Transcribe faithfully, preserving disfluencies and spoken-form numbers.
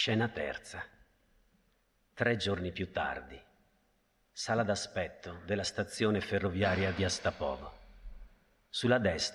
Scena terza. Tre giorni più tardi. Sala d'aspetto della stazione ferroviaria di Astapovo. Sulla destra